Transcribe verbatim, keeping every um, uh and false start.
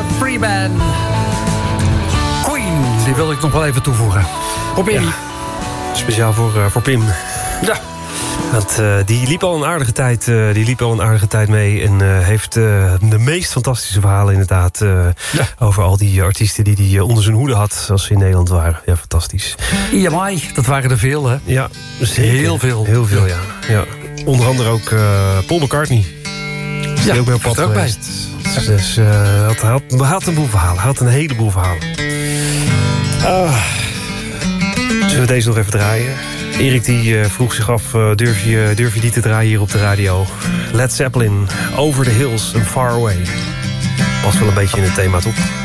Freeman. Queen, die wil ik nog wel even toevoegen. Probeer die. Ja. Speciaal voor, uh, voor Pim. Ja. Want uh, die liep al een aardige tijd, uh, die liep al een aardige tijd mee. En uh, heeft uh, de meest fantastische verhalen inderdaad. Uh, ja. Over al die artiesten die hij uh, onder zijn hoede had. Als ze in Nederland waren. Ja, fantastisch. E M I, dat waren er veel, hè? Ja, zeker. Heel veel. Heel veel, ja. ja. Onder andere ook uh, Paul McCartney. Is ja, ook bij op pad ook geweest. Bij. Dus uh, had, had, had een boel verhalen. Had een heleboel verhalen. Uh, zullen we deze nog even draaien? Erik die uh, vroeg zich af, uh, durf, je, durf je die te draaien hier op de radio? Led Zeppelin, Over the Hills and Far Away. Past wel een beetje in het thema, toch?